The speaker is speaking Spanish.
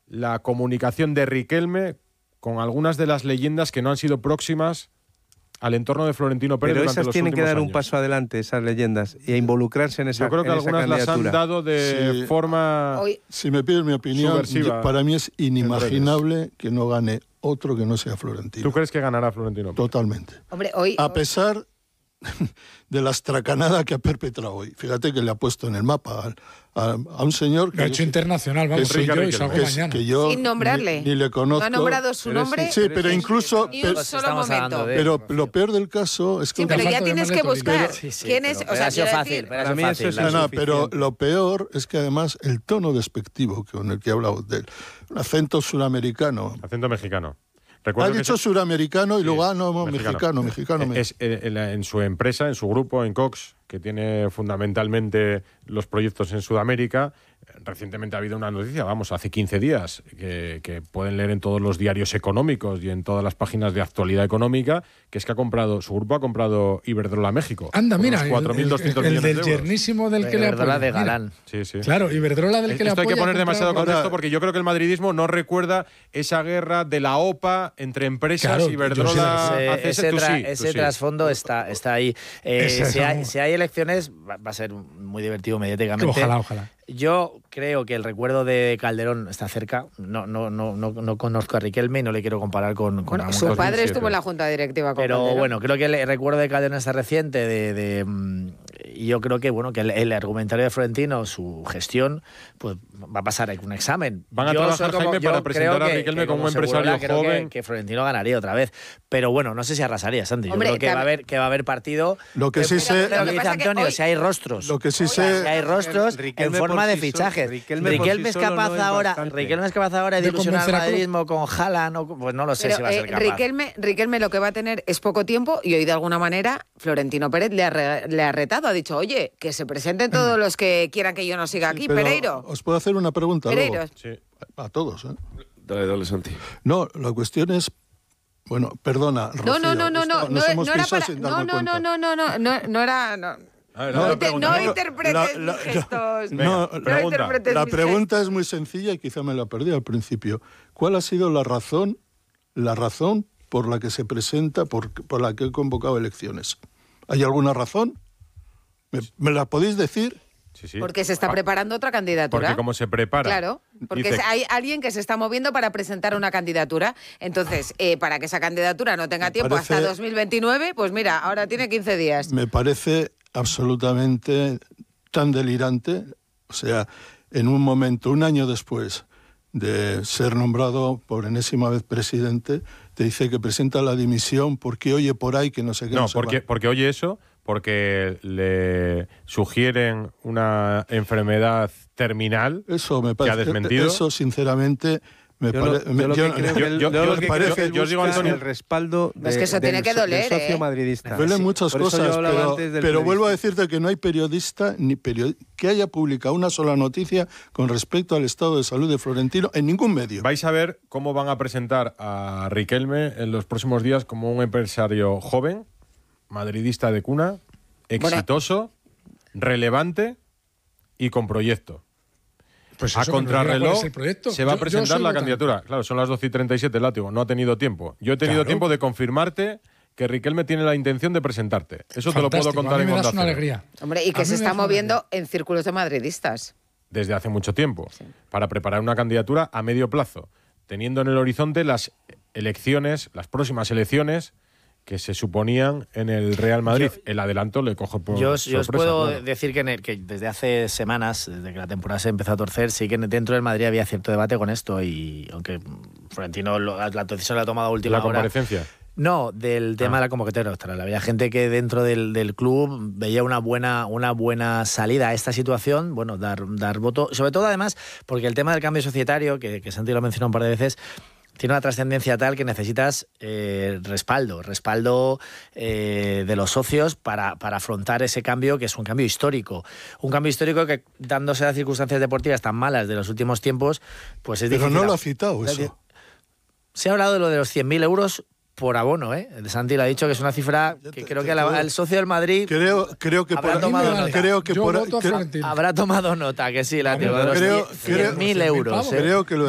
la comunicación de Riquelme con algunas de las leyendas que no han sido próximas al entorno de Florentino Pérez pero durante esas los tienen que dar últimos un paso adelante, esas leyendas, y a involucrarse en esa Yo creo que algunas las han dado de forma Si me pides mi opinión, subversiva. para mí es inimaginable que no gane otro que no sea Florentino. ¿Tú crees que ganará Florentino Pérez? Totalmente. Hombre, hoy... A pesar de la estracanada que ha perpetrado hoy. Fíjate que le ha puesto en el mapa a un señor que... Lo ha hecho internacional, vamos, soy yo y salgo mañana. Que yo sin nombrarle. Ni le conozco. No ha nombrado su nombre. Sí, pero incluso... Ni un solo momento. Pero lo peor del caso es que... Sí, pero ya tienes que buscar quién es... O sea, ha sido fácil. Para mí eso es pero lo peor es que además el tono despectivo con el que ha hablado de él, un acento suramericano. Acento mexicano. Ha dicho suramericano y luego, mexicano. En su empresa, en su grupo, en Cox, que tiene fundamentalmente los proyectos en Sudamérica, recientemente ha habido una noticia, hace 15 días, que pueden leer en todos los diarios económicos y en todas las páginas de actualidad económica, que es que su grupo ha comprado Iberdrola México. Anda, mira, 4.200 millones de euros. El del yernísimo del que le apoya. Iberdrola de Galán. Sí, sí. Claro, Iberdrola del que le apoya. Esto hay que poner demasiado contexto porque yo creo que el madridismo no recuerda esa guerra de la OPA entre empresas. Claro, Iberdrola, ese trasfondo está ahí. Si hay elecciones, va a ser muy divertido mediáticamente. Ojalá. Yo creo que el recuerdo de Calderón está cerca. No conozco a Riquelme y no le quiero comparar con bueno, su padre estuvo en la junta directiva con Pero Calderón. bueno, creo que el recuerdo de Calderón está reciente. Y yo creo que que el argumentario de Florentino, su gestión, pues va a pasar un examen. Van a trabajar, Jaime, para presentar a Riquelme como un empresario joven. Que Florentino ganaría otra vez. Pero bueno, no sé si arrasaría, Santi. Hombre, yo creo que va a haber partido. Lo que sí sé... Lo que dice Antonio, si hay rostros. Lo que sí sé... Si hay rostros en forma de fichajes. Riquelme es capaz ahora de ilusionar al madridismo con Haaland, pues no lo sé si va a ser capaz. Riquelme lo que va a tener es poco tiempo y hoy de alguna manera Florentino Pérez le ha retado, ha dicho, oye, que se presenten todos los que quieran que yo no siga aquí. Pereiro. ¿Os puedo hacer una pregunta? Pereiro. Sí. A todos, ¿eh? Dale, Santi. No, la cuestión es... Bueno, perdona, Rocío, no era... No interpretes mis gestos. La pregunta es muy sencilla y quizá me la perdí al principio. ¿Cuál ha sido la razón por la que se presenta, por la que he convocado elecciones? ¿Hay alguna razón? ¿Me la podéis decir? Sí. Porque se está preparando otra candidatura. Porque como se prepara. Claro, porque hay alguien que se está moviendo para presentar una candidatura. Entonces, para que esa candidatura no tenga tiempo hasta 2029, pues mira, ahora tiene 15 días. Me parece absolutamente tan delirante. O sea, en un momento, un año después de ser nombrado por enésima vez presidente, te dice que presenta la dimisión porque oye por ahí que no sé qué. No, porque oye eso, porque le sugieren una enfermedad terminal eso me parece, que ha desmentido. Eso, sinceramente... Yo os digo, Antonio, el respaldo es que eso tiene que doler, del socio madridista. Duelen muchas cosas, pero vuelvo a decirte que no hay periodista que haya publicado una sola noticia con respecto al estado de salud de Florentino en ningún medio. Vais a ver cómo van a presentar a Riquelme en los próximos días como un empresario joven, madridista de cuna, exitoso, relevante y con proyecto. Pues a contrarreloj se va a presentar la candidatura. Votante. Claro, son las 12:37, látigo. No ha tenido tiempo. Yo he tenido tiempo de confirmarte que Riquelme tiene la intención de presentarte. Eso te lo puedo contar en Onda Cero. Una alegría. Hombre, y que se está moviendo en círculos de madridistas. Desde hace mucho tiempo. Sí. Para preparar una candidatura a medio plazo, teniendo en el horizonte las próximas elecciones que se suponían en el Real Madrid. El adelanto le cojo por sorpresa. Yo os puedo decir que desde hace semanas, desde que la temporada se empezó a torcer, sí que dentro del Madrid había cierto debate con esto, y aunque Florentino la decisión la ha tomado a última hora. ¿La comparecencia? No, del tema de la convocatoria electoral. Había gente que dentro del club veía una buena salida a esta situación, bueno, dar voto, sobre todo además porque el tema del cambio societario, que Santi lo ha mencionado un par de veces, tiene una trascendencia tal que necesitas respaldo de los socios para afrontar ese cambio, que es un cambio histórico. Un cambio histórico que, dándose las circunstancias deportivas tan malas de los últimos tiempos, pues es difícil. Pero no lo ha citado eso. Se ha hablado de lo de los 100.000 euros por abono, ¿eh? Santi lo ha dicho, que es una cifra que creo que el socio del Madrid creo que habrá tomado nota, que sí, la de los 100.000 euros. Creo que lo